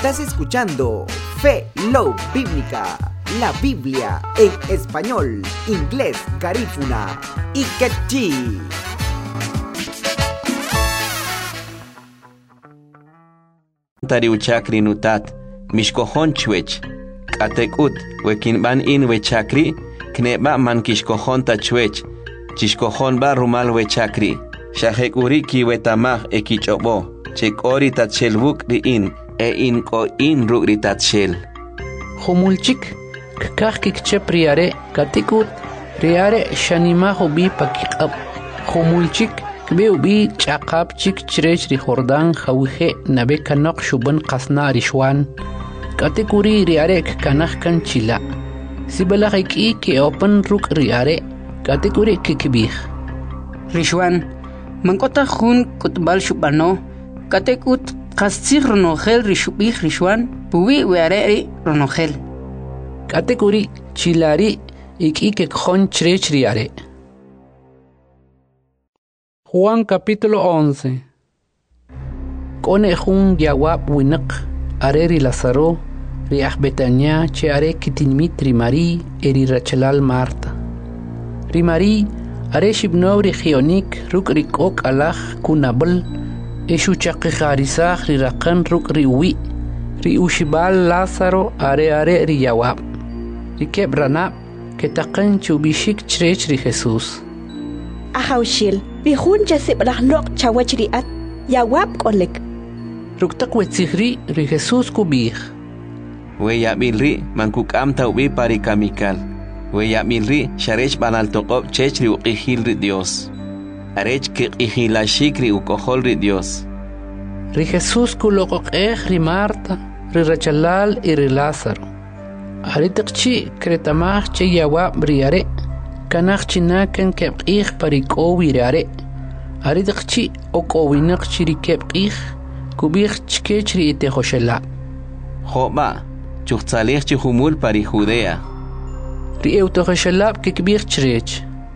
Estás escuchando Fe Love Bíblica, la Biblia en español, inglés, garífuna y quechí. Tariu chakri nutat, mishkohon chwech, katekut, wekin ban in we chakri, kneba man kishkohon ta chwech, chishkohon ba rumal we chakri, shahek uri ki wetamah ekichobo, chek ori tat shelbuk ri in ko in ruk ri tat shel. Humulchik, kakah kikchep riare, katekut, riare shanimaho bi pakikab, humulchik, كبيو بي چاقاب چيك چريش ري خوردان خويخي نبي كنق شوبن قصنا ريشوان كاتيكوري رياريك كنخ كان چيلا سيبلاغيك اي كي اوبن روك رياري كاتيكوري كي كبيخ ريشوان من قطع خون كتبال شوبانو كاتيكوت قصيغ رنوخيل ريشوبيخ ريشوان بوي وياري رنوخيل كاتيكوري چيلاري ايك ايك خون چريش رياري. Juan capítulo 11. Kone jun yawab winak areri Lazaro riach Betania che are kitinmit rimari eri Rachelal Marta. Rimari are shibno regionik ruk rikok alach kunabel eshu chaqixarisach rirakan ruk riwi ri ushibal Lazaro are ri yawab rikeb ranab ketaqan chubishik chrech ri Jesus. Ahawshil bihun jasib rahnok chawachriat yawab kolek ruktak wetzihri ri Jesus kubih we yabilri mankuk amta ubi pari kamikal we yabilri sharech banal toqob chech ri uqihil ri Dios arech ke qihilashik ri ukohol ri Dios ri Jesus kuloqoq ri Marta ri Rachelal y ri Lázaro aritikchi kretamach che yawab riare kanach chinakan kebqih parikowi rare aridqchi okowinaq chirikebqih kubih chkechri ite khoshela khoba chuqtsalih chi humul pari Judea ri eutokhshela kekbih chrech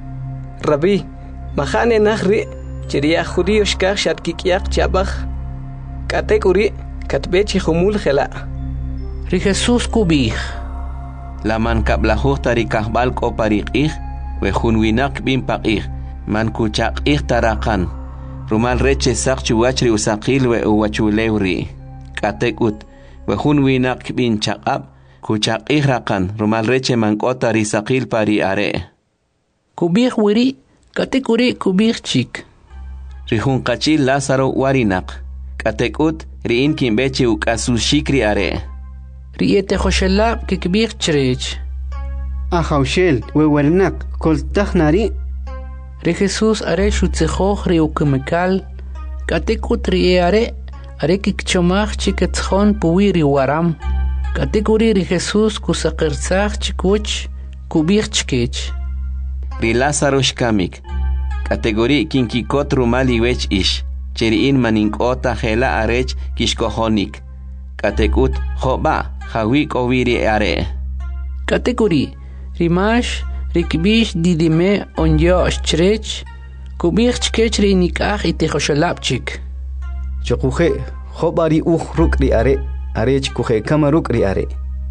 Rabbi mahane nahri chiria judío shkach shatkikyaq chabaj katekuri katbechi humul khela ri Jesus kubih laman kablahu tari kahbal ko pariqih wejun winak bin paqih man kuchaqih tarakan rumal reche saqchi wachri usaqil we uwachulewri katekut wejun winak bin chaqab kuchaqih raqan rumal reche man qotari saqil pari are kubih wiri katekuri kubih chik rihun qachil Lázaro warinaq katekut riin kimbechi ukasushikri are riete khoshela kekbih chrech Ahawshel wewernak koltakhnari ri Jesus are shutzekhoch ri ukmekal katekut ri are kikchomach chiketkhon puwi ri waram katekuri ri Jesus kusaqirtsach chikuch kubich chkech ri Lázaro shkamik kategori kinkikot rumali wech ish cheriin maninkota khela arech kishkohonik katekut khoba khawik oviri are kategori Rimash rikbish didime onyo chrech kubich chkech ri nikah ite khoshalapchik chokuje khobari ruk ri are arech kuje kamaruk ri are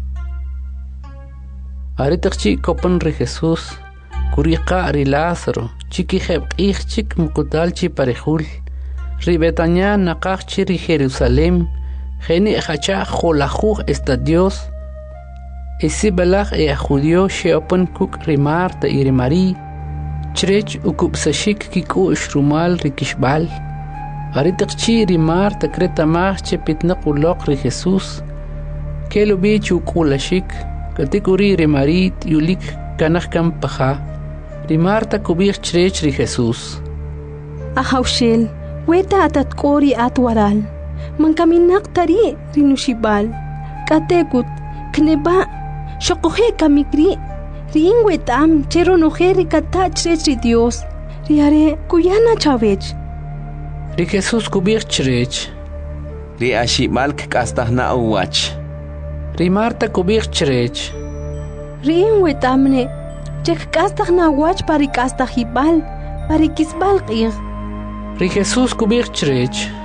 aritaqchi kopan ri Jesus kuriqa ri Lázaro chiki khebqih chik mukutalchi parejul ri Betania naqachchi ri Jerusalem kheni khacha kholajuj estadios esi balach judío sheopen kuk ri Marta y ri Mari chrech ukupsashik kiku shrumal ri kishbal aritikchi ri Marta kretamach che pitnaquloq ri Jesus kelo bich ukulashik katikuri ri Mari yulik kanach kam paja ri Marta kubich chrech ri Jesus Ahawshil weta atatkori atwaral man kaminak tari rinushibal katekut kneba Shokohe kamikri ring wetam chero nojeri kata chrech Dios riare kuyana chavech ri Jesus kubich chrech ri ashimal kastahna uwach ri Marta kubich chrech ring wetamne chek kastahna wach pari kastahibal pari kisbal qir ri Jesus kubich chrech